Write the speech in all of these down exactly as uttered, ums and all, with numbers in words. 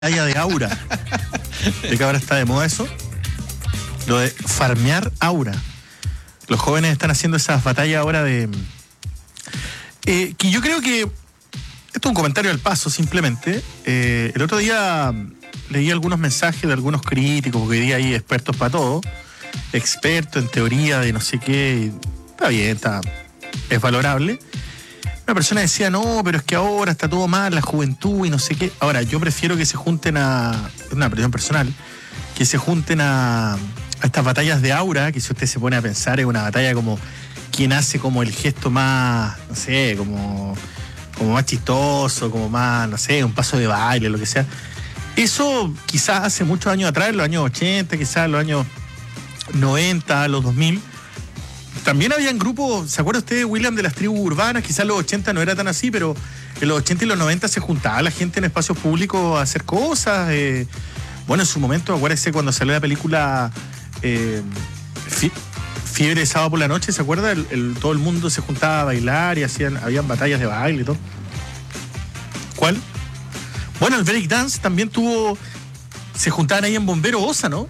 batalla de aura. ¿De que ahora está de moda eso? Lo de farmear aura. Los jóvenes están haciendo esas batallas ahora de... Eh, que yo creo que... Esto es un comentario al paso, simplemente. Eh, el otro día leí algunos mensajes de algunos críticos, porque hoy día hay expertos para todo. Expertos en teoría de no sé qué. Está bien, está, es valorable. Una persona decía, no, pero es que ahora está todo mal, la juventud y no sé qué. Ahora, yo prefiero que se junten a... Es una opinión personal. Que se junten a, a estas batallas de aura, que si usted se pone a pensar, es una batalla como... Quien hace como el gesto más, no sé, como... como más chistoso, como más, no sé, un paso de baile, lo que sea. Eso quizás hace muchos años atrás, en los años ochenta, quizás en los años noventa, los dos mil. También habían grupos, ¿se acuerda usted, William, de las tribus urbanas? Quizás en los ochenta no era tan así, pero en los ochenta y los noventa se juntaba la gente en espacios públicos a hacer cosas. Eh, bueno, en su momento, acuérdese cuando salió la película eh, Fiebre de sábado por la noche, ¿se acuerda? El, el, todo el mundo se juntaba a bailar y hacían, habían batallas de baile y todo. ¿Cuál? Bueno, el breakdance también tuvo... Se juntaban ahí en Bombero Osa, ¿no?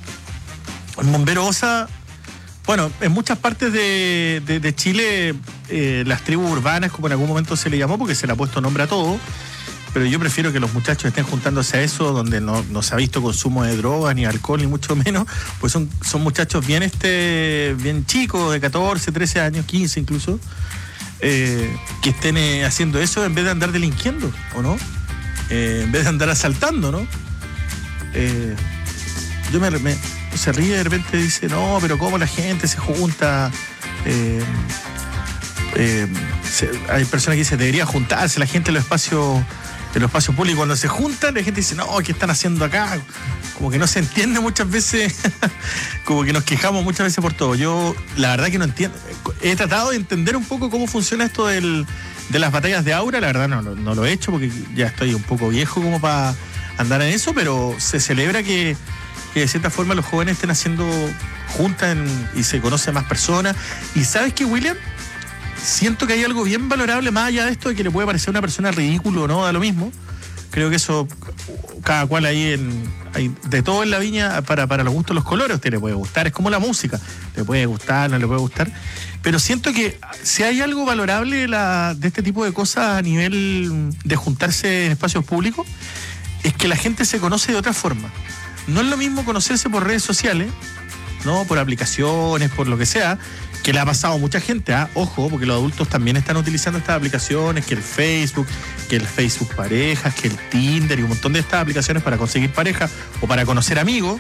En Bombero Osa... Bueno, en muchas partes de, de, de Chile, eh, las tribus urbanas, como en algún momento se le llamó, porque se le ha puesto nombre a todo, pero yo prefiero que los muchachos estén juntándose a eso, donde no, no se ha visto consumo de drogas, ni alcohol, ni mucho menos, pues son, son muchachos bien, este, bien chicos, de catorce, trece años, quince incluso, eh, que estén eh, haciendo eso en vez de andar delinquiendo, ¿o no? Eh, en vez de andar asaltando, ¿no? Eh, yo me... me se ríe, de repente dice, no, pero cómo la gente se junta. Eh, eh, se, hay personas que dicen, debería juntarse la gente en los espacios, en los espacios públicos. Cuando se juntan, la gente dice, no, ¿qué están haciendo acá? Como que no se entiende muchas veces, como que nos quejamos muchas veces por todo. Yo, la verdad que no entiendo. He tratado de entender un poco cómo funciona esto del, de las batallas de aura. La verdad no, no, no lo he hecho porque ya estoy un poco viejo como para andar en eso, pero se celebra que que de cierta forma los jóvenes estén haciendo juntas en, y se conocen más personas. Y ¿sabes qué, William? Siento que hay algo bien valorable más allá de esto de que le puede parecer a una persona ridículo o no, da lo mismo. Creo que eso, cada cual ahí en, hay de todo en la viña para, para los gustos, los colores, a usted le puede gustar, es como la música, le puede gustar, no le puede gustar, pero siento que si hay algo valorable la, de este tipo de cosas a nivel de juntarse en espacios públicos, es que la gente se conoce de otra forma. No es lo mismo conocerse por redes sociales, ¿no? Por aplicaciones, por lo que sea, que le ha pasado a mucha gente, ¿eh? Ojo, porque los adultos también están utilizando estas aplicaciones, que el Facebook, que el Facebook Parejas, que el Tinder y un montón de estas aplicaciones para conseguir pareja o para conocer amigos.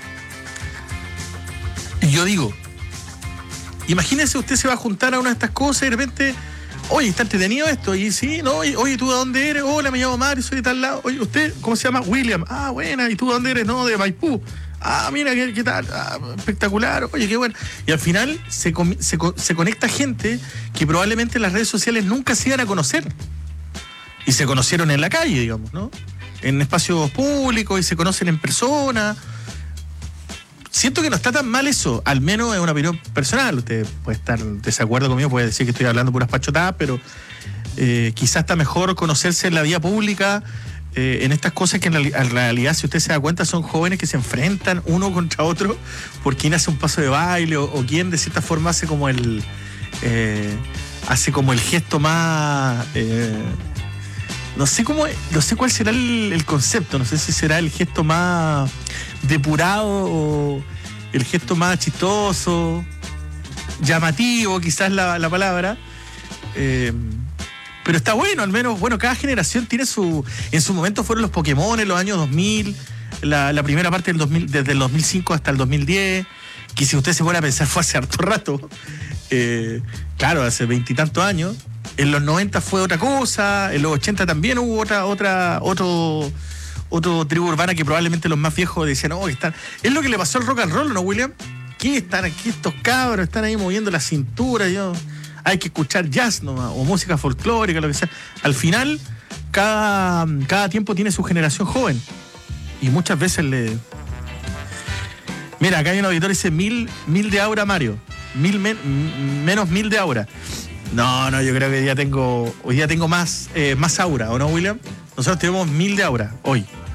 Y yo digo, imagínese usted se va a juntar a una de estas cosas y de repente... Oye, está entretenido esto, y sí, no, oye, oye, ¿tú de dónde eres? Hola, me llamo Mario, soy de tal lado. Oye, ¿usted cómo se llama? William. Ah, buena, ¿y tú de dónde eres? No, de Maipú. Ah, mira, ¿qué, qué tal? Ah, espectacular, oye, qué bueno. Y al final se, se, se conecta gente que probablemente en las redes sociales nunca se iban a conocer. Y se conocieron en la calle, digamos, ¿no? En espacios públicos y se conocen en persona. Siento que no está tan mal eso, al menos es una opinión personal. Usted puede estar en desacuerdo conmigo, puede decir que estoy hablando puras pachotadas, pero eh, quizás está mejor conocerse en la vía pública, eh, en estas cosas que en, la, en realidad, si usted se da cuenta, son jóvenes que se enfrentan uno contra otro por quién hace un paso de baile o, o quién de cierta forma hace como el eh, hace como el gesto más... Eh, no sé cómo, no sé cuál será el, el concepto, no sé si será el gesto más depurado o el gesto más chistoso, llamativo, quizás la, la palabra. Eh, pero está bueno, al menos, bueno, cada generación tiene su... En su momento fueron los Pokémon en los años dos mil, la, la primera parte del dos mil, desde el dos mil cinco hasta el dos mil diez, que si usted se pone a pensar fue hace harto rato. Eh, claro, hace veintitantos años. En los noventa fue otra cosa, en los ochenta también hubo otra, otra, otro, otro tribu urbana que probablemente los más viejos decían, oh, están. Es lo que le pasó al rock and roll, ¿no, William? ¿Qué están aquí estos cabros? Están ahí moviendo la cintura, yo. Hay que escuchar jazz nomás, o música folclórica, lo que sea. Al final, cada, cada tiempo tiene su generación joven. Y muchas veces le. Mira, acá hay un auditor que dice mil, mil de aura, Mario. Mil men, menos mil de aura. No, no, yo creo que hoy día tengo, hoy día tengo más, eh, más aura, ¿o no, William? Nosotros tenemos mil de aura hoy.